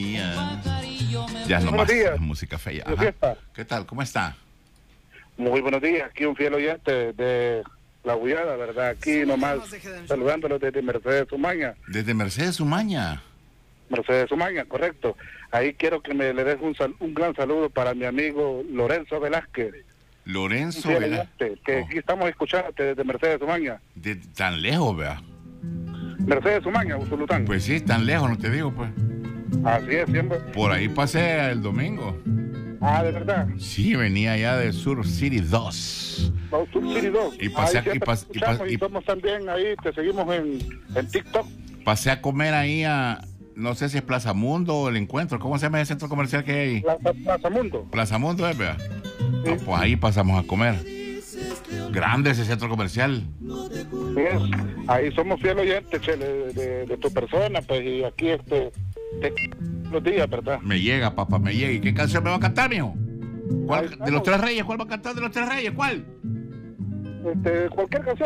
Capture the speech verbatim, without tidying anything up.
Ya es nomás, Buenos días. música fea. ¿Qué Ajá. fiesta? ¿Qué tal? ¿Cómo está? Muy buenos días, aquí un fiel oyente de La Guayana, ¿verdad? Aquí nomás saludándolo desde Mercedes Umaña. Desde Mercedes Umaña. Mercedes Umaña, correcto. Ahí quiero que me le des un, sal- un gran saludo para mi amigo Lorenzo Velázquez. Un Lorenzo, fiel ¿verdad? oyente, que Oh, aquí estamos escuchándote desde Mercedes Umaña. de, tan lejos, vea. Mercedes Umaña, Usulután. Pues sí, tan lejos, no te digo, pues. Así es, siempre. Por ahí pasé el domingo. Ah, de verdad. Sí, venía ya de Sur City dos. No, Sur City dos. Y pasé Ahí aquí, siempre pas- te y pas- escuchamos y, y- somos también ahí, te seguimos en, en TikTok. Pasé a comer ahí a, no sé si es Plaza Mundo o El Encuentro. ¿Cómo se llama ese centro comercial que hay ahí? Plaza, Plaza Mundo. Plaza Mundo, ¿eh, vea? Ah, pues ahí pasamos a comer. Grande ese centro comercial. Sí es. Ahí somos fiel oyentes, Chele, de, de, de tu persona, pues, y aquí este, te, los días, ¿verdad? Me llega, papá, me llega. ¿Y qué canción me va a cantar, mijo? Ahí ¿Cuál, estamos. de los Tres Reyes, ¿cuál va a cantar de los Tres Reyes? ¿Cuál? Este, cualquier canción.